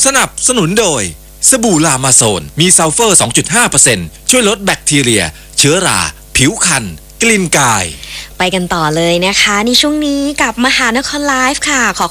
นับสนุนโดยสบู่ลามาโซนมีซัลเฟอร์ 2.5% ช่วยลดแบคทีเรียเชื้อราผิวคันกลิ่นกายไปกันต่อเลยนะคะในช่วงนี้กับมหานครไลฟ์ค่ะขอ